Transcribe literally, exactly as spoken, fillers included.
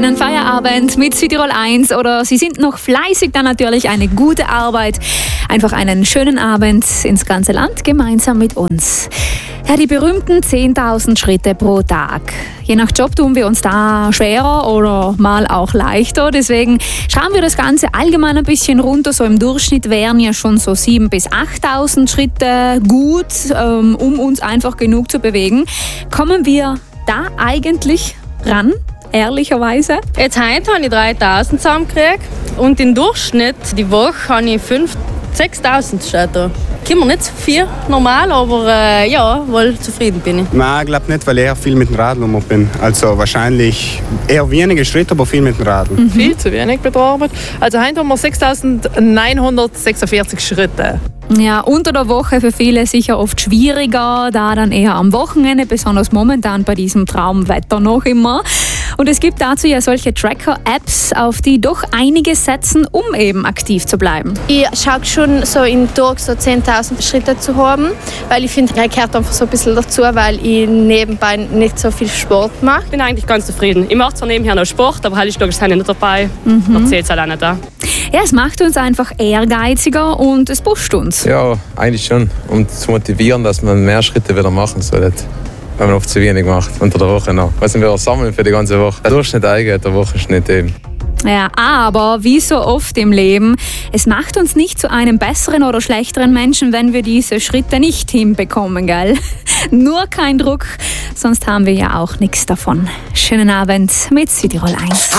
schönen Feierabend mit Südtirol eins oder Sie sind noch fleißig, dann natürlich eine gute Arbeit. Einfach einen schönen Abend ins ganze Land gemeinsam mit uns. Ja, die berühmten zehntausend Schritte pro Tag. Je nach Job tun wir uns da schwerer oder mal auch leichter. Deswegen schrauben wir das Ganze allgemein ein bisschen runter. So im Durchschnitt wären ja schon so siebentausend bis achttausend Schritte gut, ähm, um uns einfach genug zu bewegen. Kommen wir da eigentlich ran? Ehrlicherweise. Jetzt heute habe ich dreitausend zusammengekriegt und im Durchschnitt die Woche habe ich fünftausend, sechstausend Schritte. Kommen nicht so viel, normal, aber äh, ja, wohl zufrieden bin ich. Nein, ich glaube nicht, weil ich eher viel mit dem Radl rum bin. Also wahrscheinlich eher wenige Schritte, aber viel mit dem Radl. Mhm. Viel zu wenig bei der Arbeit. Also heute haben wir sechstausendneunhundertsechsundvierzig Schritte. Ja, unter der Woche für viele sicher oft schwieriger, da dann eher am Wochenende, besonders momentan bei diesem Traumwetter noch immer. Und es gibt dazu ja solche Tracker-Apps, auf die doch einige setzen, um eben aktiv zu bleiben. Ich schaue schon so im Tag so zehntausend Schritte zu haben, weil ich finde, das gehört einfach so ein bisschen dazu, weil ich nebenbei nicht so viel Sport mache. Ich bin eigentlich ganz zufrieden. Ich mache zwar nebenher noch Sport, aber heilig ist nicht dabei. Mhm. Da zählt es halt auch nicht da. Ja, es macht uns einfach ehrgeiziger und es pusht uns. Ja, eigentlich schon. Um zu motivieren, dass man mehr Schritte wieder machen soll. Wenn man oft zu wenig macht, unter der Woche noch. Was wir auch sammeln für die ganze Woche. Der Durchschnitt eigentlich, der Wochenschnitt eben. Ja, aber wie so oft im Leben, es macht uns nicht zu einem besseren oder schlechteren Menschen, wenn wir diese Schritte nicht hinbekommen, gell? Nur kein Druck, sonst haben wir ja auch nichts davon. Schönen Abend mit Südtirol eins.